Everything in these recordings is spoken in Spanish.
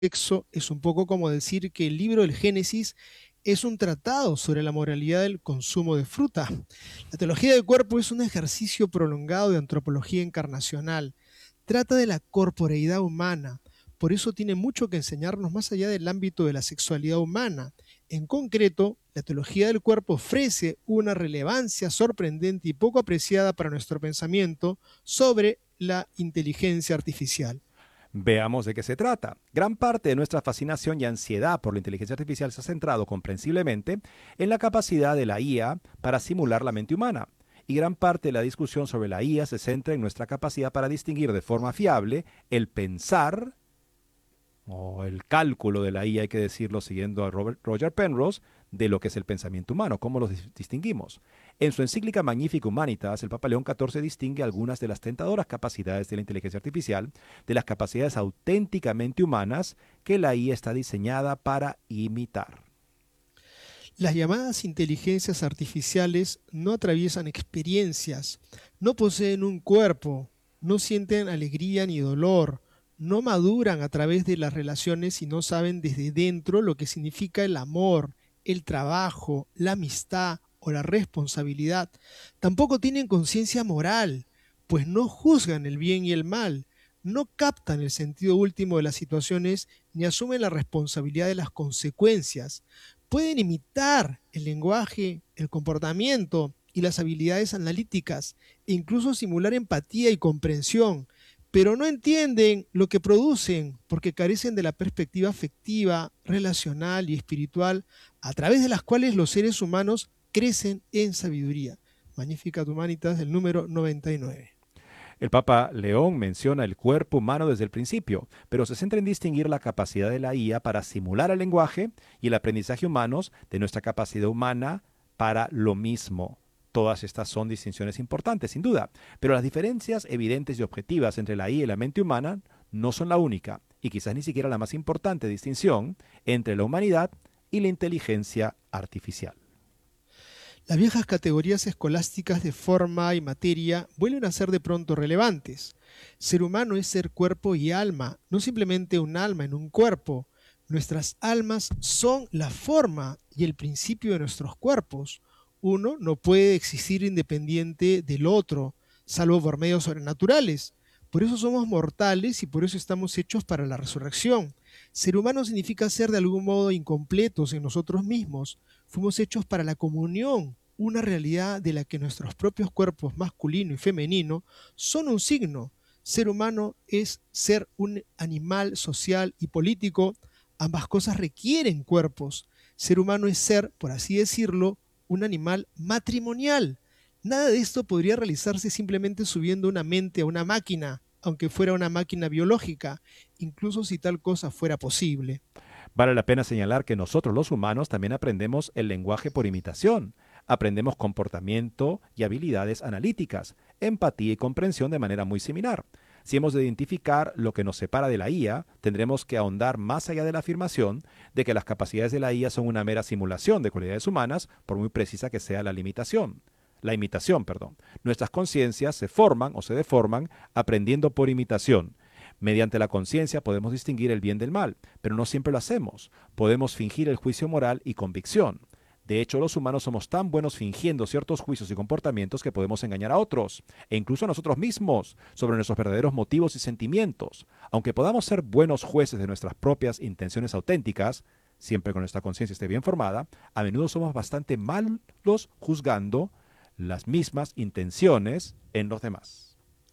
sexo es un poco como decir que el libro del Génesis es un tratado sobre la moralidad del consumo de fruta. La teología del cuerpo es un ejercicio prolongado de antropología encarnacional. Trata de la corporeidad humana. Por eso tiene mucho que enseñarnos más allá del ámbito de la sexualidad humana. En concreto, la teología del cuerpo ofrece una relevancia sorprendente y poco apreciada para nuestro pensamiento sobre la inteligencia artificial. Veamos de qué se trata. Gran parte de nuestra fascinación y ansiedad por la inteligencia artificial se ha centrado comprensiblemente en la capacidad de la IA para simular la mente humana. Y gran parte de la discusión sobre la IA se centra en nuestra capacidad para distinguir de forma fiable el pensar o el cálculo de la IA, hay que decirlo siguiendo a Roger Penrose, de lo que es el pensamiento humano, cómo los distinguimos. En su encíclica Magnifica Humanitas, el Papa León XIV distingue algunas de las tentadoras capacidades de la inteligencia artificial de las capacidades auténticamente humanas que la IA está diseñada para imitar. Las llamadas inteligencias artificiales no atraviesan experiencias, no poseen un cuerpo, no sienten alegría ni dolor, no maduran a través de las relaciones y no saben desde dentro lo que significa el amor, el trabajo, la amistad o la responsabilidad. Tampoco tienen conciencia moral, pues no juzgan el bien y el mal, no captan el sentido último de las situaciones ni asumen la responsabilidad de las consecuencias. Pueden imitar el lenguaje, el comportamiento y las habilidades analíticas e incluso simular empatía y comprensión, pero no entienden lo que producen porque carecen de la perspectiva afectiva, relacional y espiritual a través de las cuales los seres humanos crecen en sabiduría. Magnificat Humanitas, el número 99. El Papa León menciona el cuerpo humano desde el principio, pero se centra en distinguir la capacidad de la IA para simular el lenguaje y el aprendizaje humanos de nuestra capacidad humana para lo mismo. Todas estas son distinciones importantes, sin duda, pero las diferencias evidentes y objetivas entre la IA y la mente humana no son la única, y quizás ni siquiera la más importante distinción entre la humanidad y la inteligencia artificial. Las viejas categorías escolásticas de forma y materia vuelven a ser de pronto relevantes. Ser humano es ser cuerpo y alma, no simplemente un alma en un cuerpo. Nuestras almas son la forma y el principio de nuestros cuerpos. Uno no puede existir independiente del otro, salvo por medios sobrenaturales. Por eso somos mortales y por eso estamos hechos para la resurrección. Ser humano significa ser de algún modo incompletos en nosotros mismos. Fuimos hechos para la comunión, una realidad de la que nuestros propios cuerpos masculino y femenino son un signo. Ser humano es ser un animal social y político. Ambas cosas requieren cuerpos. Ser humano es ser, por así decirlo, un animal matrimonial. Nada de esto podría realizarse simplemente subiendo una mente a una máquina, aunque fuera una máquina biológica, incluso si tal cosa fuera posible. Vale la pena señalar que nosotros los humanos también aprendemos el lenguaje por imitación. Aprendemos comportamiento y habilidades analíticas, empatía y comprensión de manera muy similar. Si hemos de identificar lo que nos separa de la IA, tendremos que ahondar más allá de la afirmación de que las capacidades de la IA son una mera simulación de cualidades humanas, por muy precisa que sea la limitación. La imitación, perdón. Nuestras conciencias se forman o se deforman aprendiendo por imitación. Mediante la conciencia podemos distinguir el bien del mal, pero no siempre lo hacemos. Podemos fingir el juicio moral y convicción. De hecho, los humanos somos tan buenos fingiendo ciertos juicios y comportamientos que podemos engañar a otros, e incluso a nosotros mismos, sobre nuestros verdaderos motivos y sentimientos. Aunque podamos ser buenos jueces de nuestras propias intenciones auténticas, siempre con nuestra conciencia esté bien formada, a menudo somos bastante malos juzgando las mismas intenciones en los demás.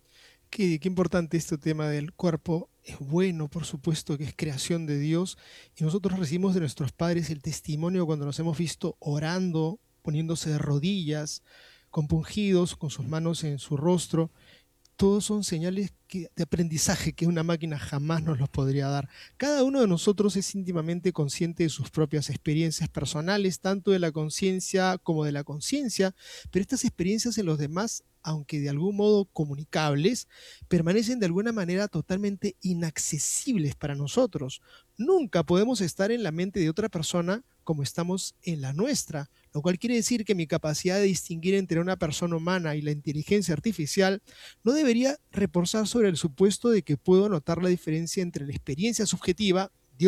Qué importante este tema del cuerpo. Es bueno, por supuesto, que es creación de Dios y nosotros recibimos de nuestros padres el testimonio cuando nos hemos visto orando, poniéndose de rodillas, compungidos, con sus manos en su rostro. Todos son señales de aprendizaje que una máquina jamás nos los podría dar. Cada uno de nosotros es íntimamente consciente de sus propias experiencias personales, tanto de la conciencia como de la conciencia, pero estas experiencias en los demás, aunque de algún modo comunicables, permanecen de alguna manera totalmente inaccesibles para nosotros. Nunca podemos estar en la mente de otra persona como estamos en la nuestra, lo cual quiere decir que mi capacidad de distinguir entre una persona humana y la inteligencia artificial no debería reposar sobre el supuesto de que puedo notar la diferencia entre la experiencia subjetiva